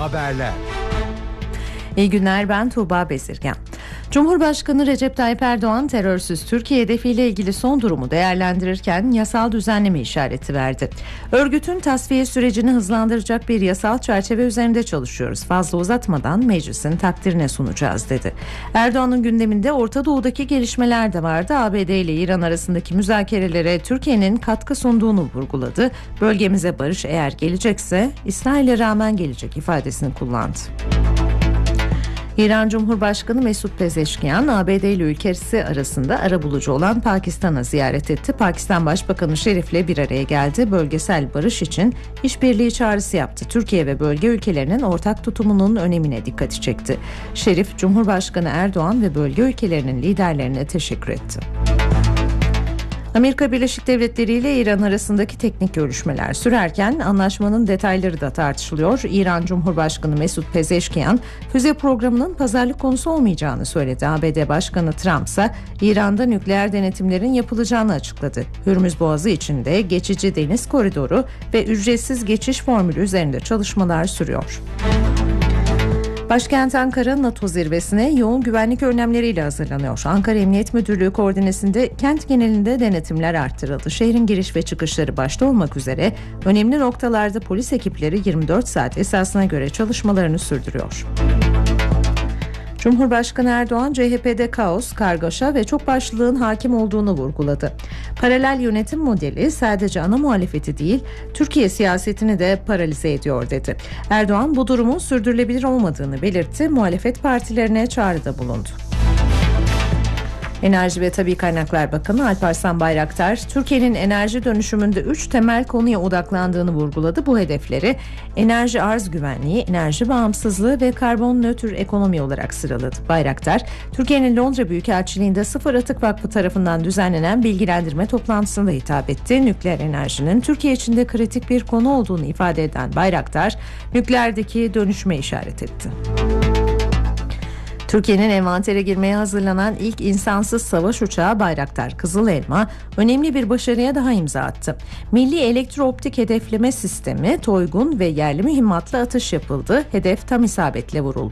haberler. İyi günler, ben Tuğba Bezirgen. Cumhurbaşkanı Recep Tayyip Erdoğan terörsüz Türkiye hedefiyle ilgili son durumu değerlendirirken yasal düzenleme işareti verdi. Örgütün tasfiye sürecini hızlandıracak bir yasal çerçeve üzerinde çalışıyoruz. Fazla uzatmadan meclisin takdirine sunacağız dedi. Erdoğan'ın gündeminde Orta Doğu'daki gelişmeler de vardı. ABD ile İran arasındaki müzakerelere Türkiye'nin katkı sunduğunu vurguladı. Bölgemize barış eğer gelecekse İsrail'e rağmen gelecek ifadesini kullandı. İran Cumhurbaşkanı Mesut Pezeşkiyan, ABD ile ülkesi arasında arabulucu olan Pakistan'ı ziyaret etti. Pakistan Başbakanı Şerif'le bir araya geldi. Bölgesel barış için işbirliği çağrısı yaptı. Türkiye ve bölge ülkelerinin ortak tutumunun önemine dikkati çekti. Şerif, Cumhurbaşkanı Erdoğan ve bölge ülkelerinin liderlerine teşekkür etti. Amerika Birleşik Devletleri ile İran arasındaki teknik görüşmeler sürerken anlaşmanın detayları da tartışılıyor. İran Cumhurbaşkanı Mesut Pezeşkiyan, füze programının pazarlık konusu olmayacağını söyledi. ABD Başkanı Trump ise İran'da nükleer denetimlerin yapılacağını açıkladı. Hürmüz Boğazı içinde geçici deniz koridoru ve ücretsiz geçiş formülü üzerinde çalışmalar sürüyor. Başkent Ankara NATO zirvesine yoğun güvenlik önlemleriyle hazırlanıyor. Ankara Emniyet Müdürlüğü koordinesinde kent genelinde denetimler arttırıldı. Şehrin giriş ve çıkışları başta olmak üzere önemli noktalarda polis ekipleri 24 saat esasına göre çalışmalarını sürdürüyor. Cumhurbaşkanı Erdoğan, CHP'de kaos, kargaşa ve çok başlılığın hakim olduğunu vurguladı. Paralel yönetim modeli sadece ana muhalefeti değil, Türkiye siyasetini de paralize ediyor dedi. Erdoğan bu durumun sürdürülebilir olmadığını belirtti, muhalefet partilerine çağrıda bulundu. Enerji ve Tabii Kaynaklar Bakanı Alparslan Bayraktar, Türkiye'nin enerji dönüşümünde 3 temel konuya odaklandığını vurguladı. Bu hedefleri enerji arz güvenliği, enerji bağımsızlığı ve karbon nötr ekonomi olarak sıraladı. Bayraktar, Türkiye'nin Londra Büyükelçiliği'nde Sıfır Atık Vakfı tarafından düzenlenen bilgilendirme toplantısında hitap etti. Nükleer enerjinin Türkiye için de kritik bir konu olduğunu ifade eden Bayraktar, nükleerdeki dönüşüme işaret etti. Türkiye'nin envantere girmeye hazırlanan ilk insansız savaş uçağı Bayraktar Kızıl Elma önemli bir başarıya daha imza attı. Milli Elektrooptik Hedefleme Sistemi, Toygun ve yerli mühimmatla atış yapıldı. Hedef tam isabetle vuruldu.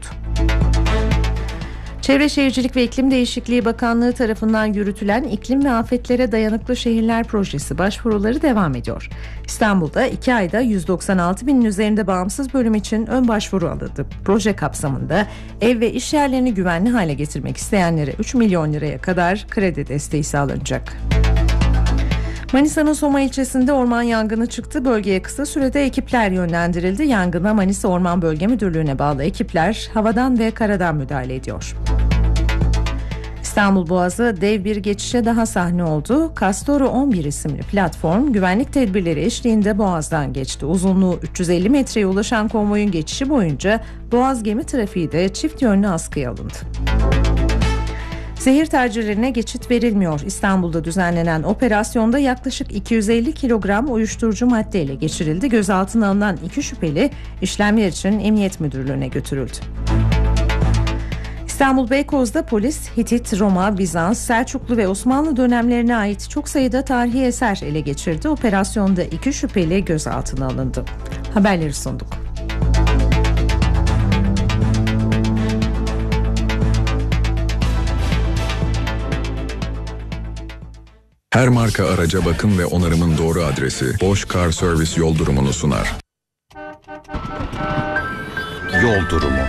Çevre Şehircilik ve İklim Değişikliği Bakanlığı tarafından yürütülen İklim ve Afetlere Dayanıklı Şehirler Projesi başvuruları devam ediyor. İstanbul'da 2 ayda 196 binin üzerinde bağımsız bölüm için ön başvuru alındı. Proje kapsamında ev ve iş yerlerini güvenli hale getirmek isteyenlere 3 milyon liraya kadar kredi desteği sağlanacak. Manisa'nın Soma ilçesinde orman yangını çıktı. Bölgeye kısa sürede ekipler yönlendirildi. Yangına Manisa Orman Bölge Müdürlüğü'ne bağlı ekipler havadan ve karadan müdahale ediyor. İstanbul Boğazı dev bir geçişe daha sahne oldu. Castoro 11 isimli platform güvenlik tedbirleri eşliğinde Boğaz'dan geçti. Uzunluğu 350 metreye ulaşan konvoyun geçişi boyunca Boğaz gemi trafiği de çift yönlü askıya alındı. Zehir tacirlerine geçit verilmiyor. İstanbul'da düzenlenen operasyonda yaklaşık 250 kilogram uyuşturucu madde ele geçirildi. Gözaltına alınan 2 şüpheli işlemler için Emniyet Müdürlüğü'ne götürüldü. İstanbul Beykoz'da polis Hitit, Roma, Bizans, Selçuklu ve Osmanlı dönemlerine ait çok sayıda tarihi eser ele geçirdi. Operasyonda 2 şüpheli gözaltına alındı. Haberleri sunduk. Her marka araca bakım ve onarımın doğru adresi Bosch Car Service yol durumunu sunar. Yol durumu.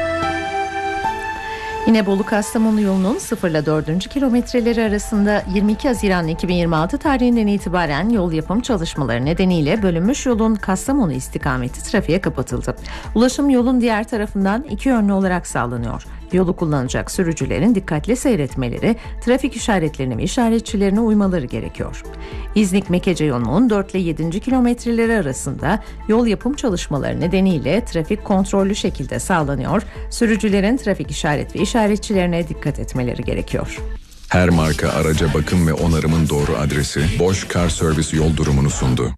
İnebolu-Kastamonu yolunun 0 ile 4. kilometreleri arasında 22 Haziran 2026 tarihinden itibaren yol yapım çalışmaları nedeniyle bölünmüş yolun Kastamonu istikameti trafiğe kapatıldı. Ulaşım yolun diğer tarafından 2 yönlü olarak sağlanıyor. Yolu kullanacak sürücülerin dikkatli seyretmeleri, trafik işaretlerine ve işaretçilerine uymaları gerekiyor. İznik-Mekece yolunun 4 ile 7. kilometreleri arasında yol yapım çalışmaları nedeniyle trafik kontrollü şekilde sağlanıyor. Sürücülerin trafik işaret ve işaretçilerine dikkat etmeleri gerekiyor. Her marka araca bakım ve onarımın doğru adresi Bosch Car Service yol durumunu sundu.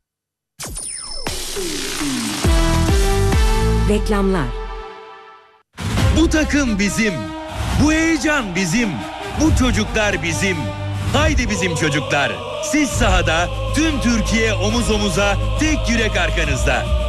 Reklamlar. Bu takım bizim. Bu heyecan bizim. Bu çocuklar bizim. Haydi bizim çocuklar. Siz sahada, tüm Türkiye omuz omuza, tek yürek arkanızda.